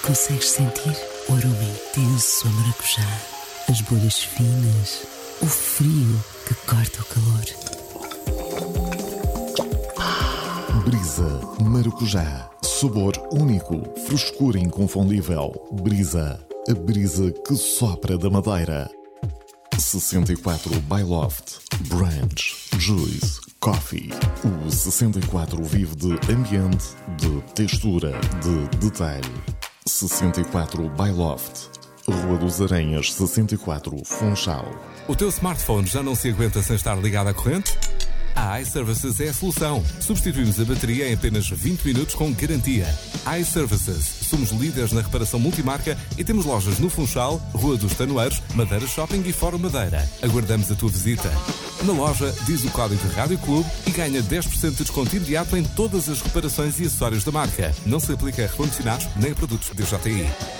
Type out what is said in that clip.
Consegues sentir o aroma intenso a maracujá, as bolhas finas, o frio que corta o calor. Brisa Maracujá. Sabor único, frescura inconfundível. Brisa, a brisa que sopra da Madeira. 64 by Loft. Brunch, Juice, Coffee. O 64 vive de ambiente, de textura, de detalhe. 64 by Loft. Rua dos Aranhas, 64, Funchal. O teu smartphone já não se aguenta sem estar ligado à corrente? A iServices é a solução. Substituímos a bateria em apenas 20 minutos com garantia. iServices. Somos líderes na reparação multimarca e temos lojas no Funchal, Rua dos Tanoeiros, Madeira Shopping e Fórum Madeira. Aguardamos a tua visita. Na loja, diz o código de Rádio Clube e ganha 10% de desconto imediato em todas as reparações e acessórios da marca. Não se aplica a recondicionados nem a produtos DJI.